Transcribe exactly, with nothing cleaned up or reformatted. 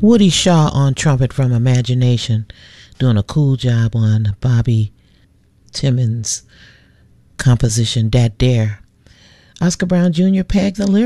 Woody Shaw on trumpet from Imagination, doing a cool job on Bobby Timmons' composition, Dat Dare. Oscar Brown Junior pegged the lyrics